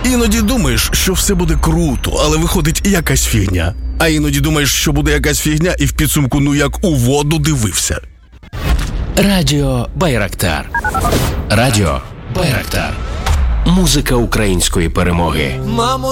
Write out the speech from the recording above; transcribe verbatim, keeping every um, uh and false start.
Іноді думаєш, що все буде круто, але виходить якась фігня. А іноді думаєш, що буде якась фігня, і в підсумку ну як у воду дивився. Радіо Байрактар. Радіо Байрактар. Музика української перемоги. Мамо,